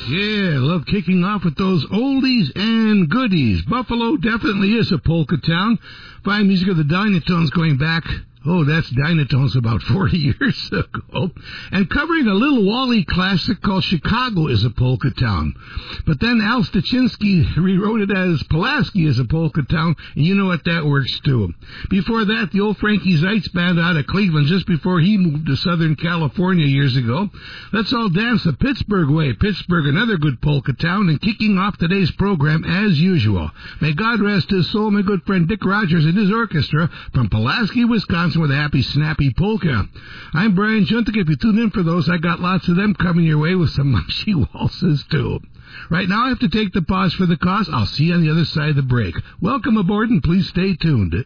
Yeah, love kicking off with those oldies and goodies. Buffalo definitely is a polka town. Fine music of the Dynatones going back. Oh, that's Dynatones about 40 years ago. And covering a little Wally classic called Chicago is a polka town. But then Al Stachinsky rewrote it as Pulaski is a polka town, and you know what, that works too. Before that, the old Frankie Zeitz band out of Cleveland, just before he moved to Southern California years ago. Let's all dance the Pittsburgh way. Pittsburgh, another good polka town, and kicking off today's program as usual. May God rest his soul, my good friend Dick Rogers and his orchestra from Pulaski, Wisconsin, with a happy, snappy polka. I'm Brian Juntek. If you tune in for those, I got lots of them coming your way with some mushy waltzes, too. Right now, I have to take the pause for the cause. I'll see you on the other side of the break. Welcome aboard, and please stay tuned.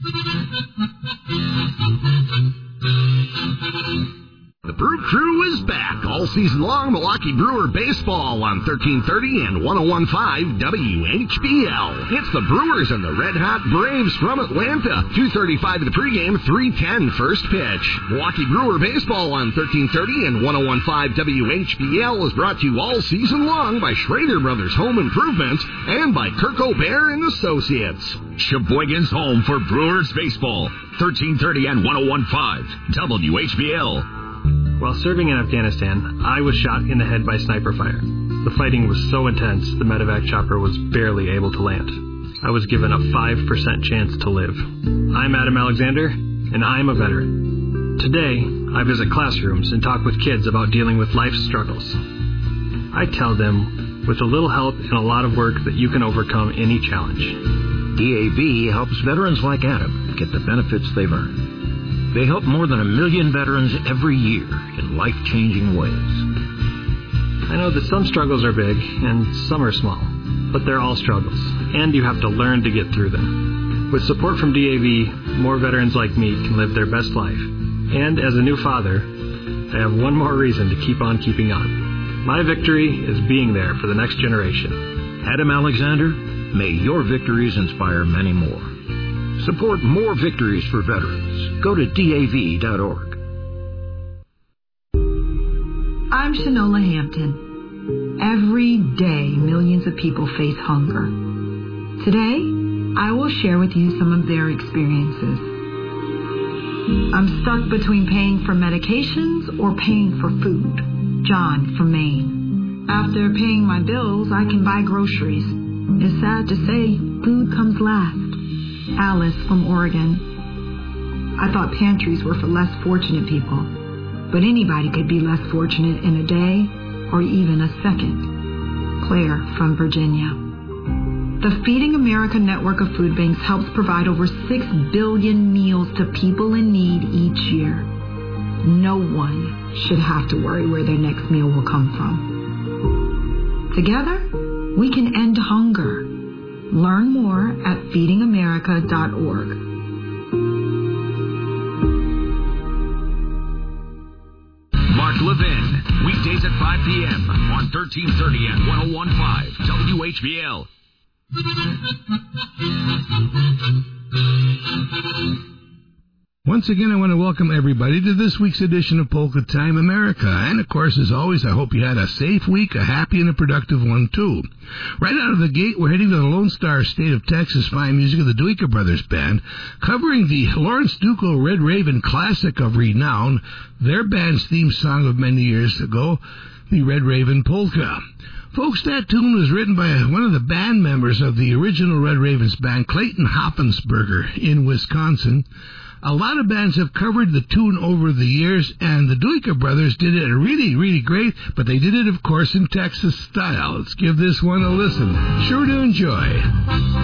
The Brew Crew is back all season long. Milwaukee Brewer baseball on 1330 and 101.5 WHBL. It's the Brewers and the Red Hot Braves from Atlanta. 2:35 in the pregame, 3:10 first pitch. Milwaukee Brewer baseball on 1330 and 101.5 WHBL is brought to you all season long by Schrader Brothers Home Improvement and by Kirk O'Bear and Associates. Sheboygan's home for Brewers baseball. 1330 and 101.5 WHBL. While serving in Afghanistan, I was shot in the head by sniper fire. The fighting was so intense, the medevac chopper was barely able to land. I was given a 5% chance to live. I'm Adam Alexander, and I'm a veteran. Today, I visit classrooms and talk with kids about dealing with life's struggles. I tell them, with a little help and a lot of work, that you can overcome any challenge. DAV helps veterans like Adam get the benefits they've earned. They help more than 1 million veterans every year in life-changing ways. I know that some struggles are big and some are small, but they're all struggles, and you have to learn to get through them. With support from DAV, more veterans like me can live their best life. And as a new father, I have one more reason to keep on keeping on. My victory is being there for the next generation. Adam Alexander, may your victories inspire many more. Support more victories for veterans. Go to DAV.org. I'm Shanola Hampton. Every day, millions of people face hunger. Today, I will share with you some of their experiences. I'm stuck between paying for medications or paying for food. John from Maine. After paying my bills, I can buy groceries. It's sad to say, food comes last. Alice from Oregon. I thought pantries were for less fortunate people, but anybody could be less fortunate in a day or even a second. Claire from Virginia. The Feeding America network of food banks helps provide over 6 billion meals to people in need each year. No one should have to worry where their next meal will come from. Together, we can end hunger. Learn more at feedingamerica.org. Mark Levin, weekdays at 5 p.m. on 1330 and 101.5 WHBL. Once again, I want to welcome everybody to this week's edition of Polka Time America. And, of course, as always, I hope you had a safe week, a happy and a productive one, too. Right out of the gate, we're heading to the Lone Star State of Texas, fine music of the Duiker Brothers Band, covering the Lawrence Duco Red Raven classic of renown, their band's theme song of many years ago, the Red Raven Polka. Folks, that tune was written by one of the band members of the original Red Ravens band, Clayton Hoffensberger, in Wisconsin. A lot of bands have covered the tune over the years, and the Duiker Brothers did it really, really great, but they did it, of course, in Texas style. Let's give this one a listen. Sure to enjoy.